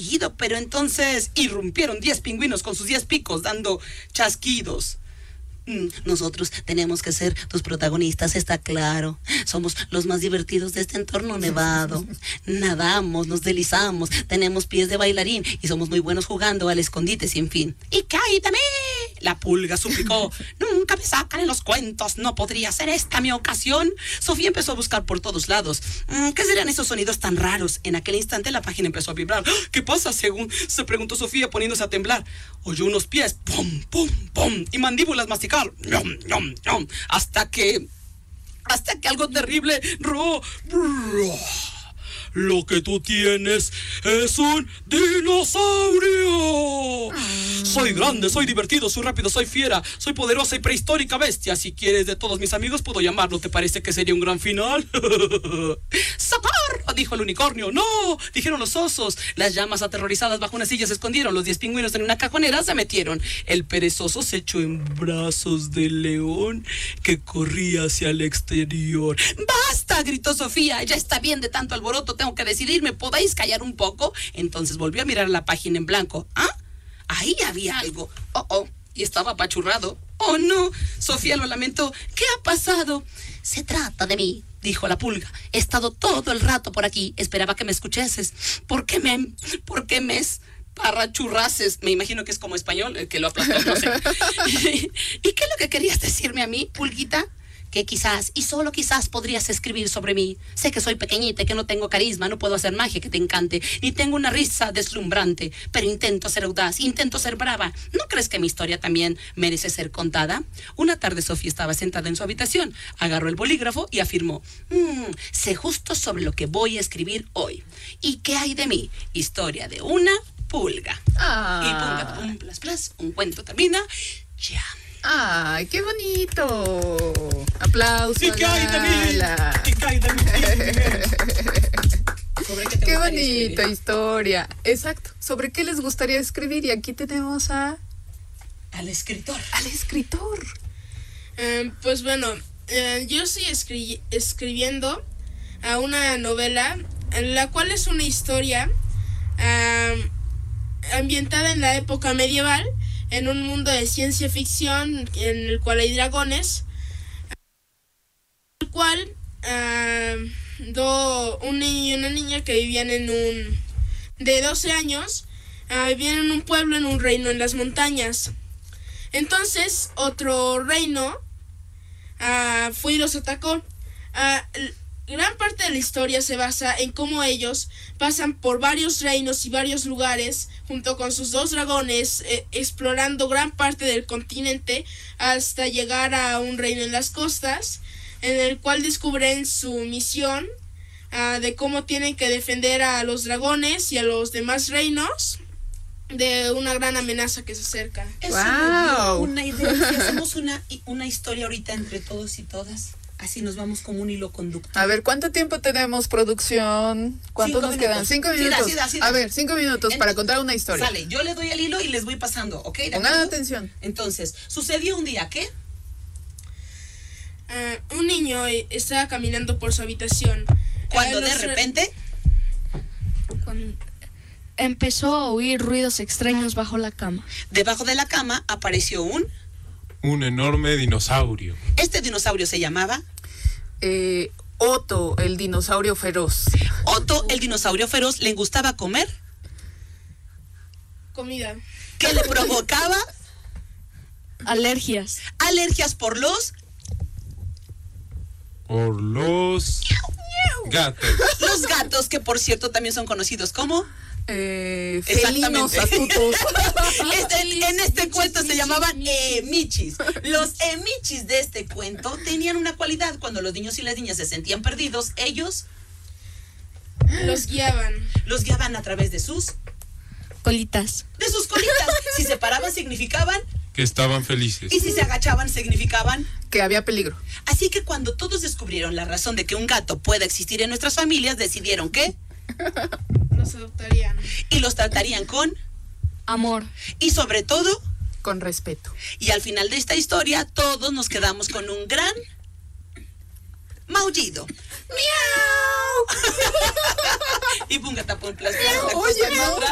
seguido, pero entonces irrumpieron 10 pingüinos con sus 10 picos dando chasquidos. Nosotros tenemos que ser tus protagonistas, está claro. Somos los más divertidos de este entorno nevado. Nadamos, nos deslizamos, tenemos pies de bailarín y somos muy buenos jugando al escondite sin fin. ¡Y cállate! La pulga suplicó. Nunca me sacan en los cuentos, no podría ser esta mi ocasión. Sofía empezó a buscar por todos lados. ¿Qué serían esos sonidos tan raros? En aquel instante la página empezó a vibrar. ¿Qué pasa? Se preguntó Sofía poniéndose a temblar. Oyó unos pies, pum, pum, pum, y mandíbulas masticar. Yum, yum, yum, hasta que algo terrible lo que tú tienes es un dinosaurio. Soy grande, soy divertido, soy rápido, soy fiera, soy poderosa y prehistórica bestia. Si quieres de todos mis amigos puedo llamarlo. ¿Te parece que sería un gran final? ¡Socorro!, dijo el unicornio. ¡No!, dijeron los osos. Las llamas aterrorizadas bajo una silla se escondieron. Los 10 pingüinos en una cajonera se metieron. El perezoso se echó en brazos del león que corría hacia el exterior. ¡Basta!, gritó Sofía. Ya está bien de tanto alboroto. Tengo que decidirme. ¿Podéis callar un poco? Entonces volvió a mirar la página en blanco. ¿Ah? Ahí había algo. Y estaba apachurrado. ¡Oh, no! Sofía lo lamentó. ¿Qué ha pasado? Se trata de mí, dijo la pulga. He estado todo el rato por aquí. Esperaba que me escuchases. ¿Por qué me parrachurrases? Me imagino que es como español, el que lo aplastó, no sé. ¿Y qué es lo que querías decirme a mí, pulguita? Que quizás, y solo quizás, podrías escribir sobre mí. Sé que soy pequeñita y que no tengo carisma, no puedo hacer magia que te encante, ni tengo una risa deslumbrante, pero intento ser audaz, intento ser brava. ¿No crees que mi historia también merece ser contada? Una tarde Sofía estaba sentada en su habitación, agarró el bolígrafo y afirmó: sé justo sobre lo que voy a escribir hoy. ¿Y qué hay de mí? Historia de una pulga. Y pulga, pum, plas, plas, un cuento termina, ya. ¡Ay, qué bonito! ¡Aplausos! ¿Y qué hay de mí? ¿Y qué hay de mí? ¡Qué bonita historia! Exacto. ¿Sobre qué les gustaría escribir? Y aquí tenemos al escritor. Al escritor. Pues bueno, yo estoy escribiendo a una novela, en la cual es una historia ambientada en la época medieval, en un mundo de ciencia ficción en el cual hay dragones, el cual un niño y una niña que vivían de 12 años, vivían en un pueblo, en un reino en las montañas. Entonces otro reino fue y los atacó. Gran parte de la historia se basa en cómo ellos pasan por varios reinos y varios lugares junto con sus 2 dragones, explorando gran parte del continente hasta llegar a un reino en las costas, en el cual descubren su misión de cómo tienen que defender a los dragones y a los demás reinos de una gran amenaza que se acerca. Eso me dio una idea. Si hacemos una historia ahorita entre todos y todas. Así nos vamos como un hilo conductor. A ver, ¿cuánto tiempo tenemos, producción? ¿Cuánto nos quedan? 5 minutos. Sí, da. A ver, 5 minutos para contar una historia. Sale, yo le doy el hilo y les voy pasando, ¿ok? Pongan atención. Entonces, sucedió un día, ¿qué? Un niño estaba caminando por su habitación. Cuando de repente empezó a oír ruidos extraños bajo la cama. Debajo de la cama apareció un enorme dinosaurio. Este dinosaurio se llamaba Otto, el dinosaurio feroz. Otto, el dinosaurio feroz, le gustaba comer comida que le provocaba alergias. Alergias por los gatos. Los gatos, que por cierto también son conocidos como felinos astutos. En este cuento se llamaban emichis. Los emichis de este cuento tenían una cualidad: cuando los niños y las niñas se sentían perdidos, ellos los guiaban. Los guiaban a través de sus colitas. Si se paraban significaban que estaban felices. Y si se agachaban significaban que había peligro. Así que cuando todos descubrieron la razón de que un gato pueda existir en nuestras familias, decidieron que los adoptarían. Y los tratarían con amor. Y sobre todo con respeto. Y al final de esta historia todos nos quedamos con un gran maullido. ¡Miau! Y punga tapón plástico. Oye, no.